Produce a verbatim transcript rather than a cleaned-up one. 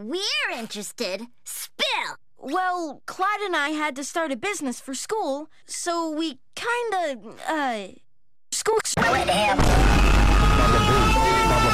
we're interested. Spill! Well, Clyde and I had to start a business for school, so we kinda, uh... School... Split him!